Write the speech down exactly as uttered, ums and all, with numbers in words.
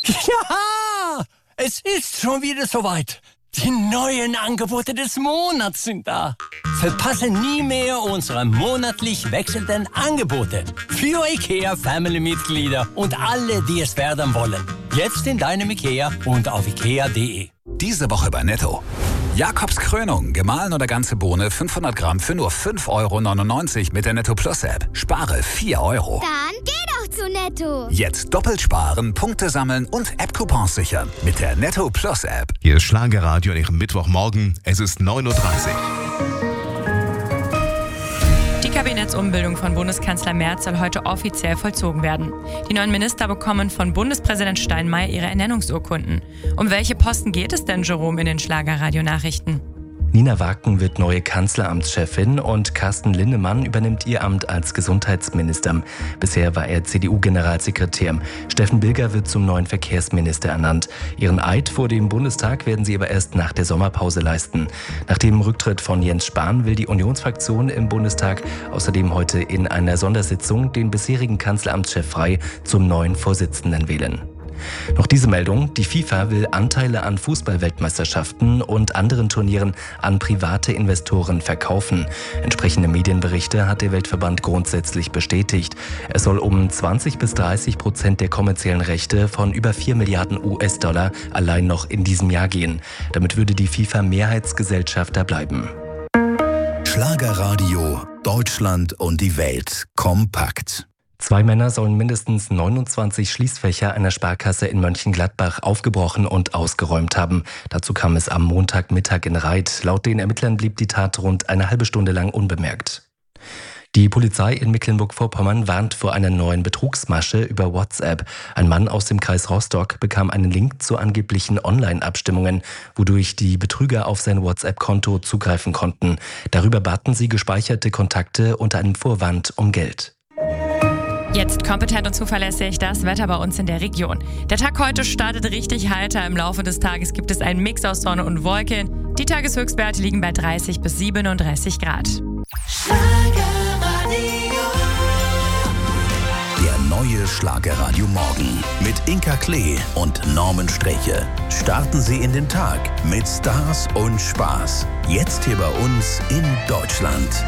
Ja, es ist schon wieder soweit. Die neuen Angebote des Monats sind da. Verpasse nie mehr unsere monatlich wechselnden Angebote für IKEA Family-Mitglieder und alle, die es werden wollen. Jetzt in deinem IKEA und auf ikea punkt de. Diese Woche bei Netto. Jakobs Krönung, gemahlen oder ganze Bohne, fünfhundert Gramm für nur fünf Euro neunundneunzig mit der Netto Plus App. Spare vier Euro. Dann geh doch zu Netto. Jetzt doppelt sparen, Punkte sammeln und App-Coupons sichern mit der Netto Plus App. Hier ist Schlagerradio an Ihrem Mittwochmorgen. Es ist neun Uhr dreißig. Die Kabinettsumbildung von Bundeskanzler Merz soll heute offiziell vollzogen werden. Die neuen Minister bekommen von Bundespräsident Steinmeier ihre Ernennungsurkunden. Um welche Posten geht es denn, Jerome, in den Schlagerradio-Nachrichten? Nina Waken wird neue Kanzleramtschefin und Carsten Linnemann übernimmt ihr Amt als Gesundheitsminister. Bisher war er C D U-Generalsekretär. Steffen Bilger wird zum neuen Verkehrsminister ernannt. Ihren Eid vor dem Bundestag werden sie aber erst nach der Sommerpause leisten. Nach dem Rücktritt von Jens Spahn will die Unionsfraktion im Bundestag außerdem heute in einer Sondersitzung den bisherigen Kanzleramtschef Frey zum neuen Vorsitzenden wählen. Noch diese Meldung: Die FIFA will Anteile an Fußball-Weltmeisterschaften und anderen Turnieren an private Investoren verkaufen. Entsprechende Medienberichte hat der Weltverband grundsätzlich bestätigt. Es soll um zwanzig bis dreißig Prozent der kommerziellen Rechte von über vier Milliarden U S-Dollar allein noch in diesem Jahr gehen. Damit würde die FIFA Mehrheitsgesellschafter bleiben. Schlagerradio, Deutschland und die Welt kompakt. Zwei Männer sollen mindestens neunundzwanzig Schließfächer einer Sparkasse in Mönchengladbach aufgebrochen und ausgeräumt haben. Dazu kam es am Montagmittag in Reit. Laut den Ermittlern blieb die Tat rund eine halbe Stunde lang unbemerkt. Die Polizei in Mecklenburg-Vorpommern warnt vor einer neuen Betrugsmasche über WhatsApp. Ein Mann aus dem Kreis Rostock bekam einen Link zu angeblichen Online-Abstimmungen, wodurch die Betrüger auf sein WhatsApp-Konto zugreifen konnten. Darüber baten sie gespeicherte Kontakte unter einem Vorwand um Geld. Jetzt kompetent und zuverlässig das Wetter bei uns in der Region. Der Tag heute startet richtig heiter. Im Laufe des Tages gibt es einen Mix aus Sonne und Wolken. Die Tageshöchstwerte liegen bei dreißig bis siebenunddreißig Grad. Der neue Schlagerradio Morgen mit Inka Klee und Norman Streche. Starten Sie in den Tag mit Stars und Spaß. Jetzt hier bei uns in Deutschland.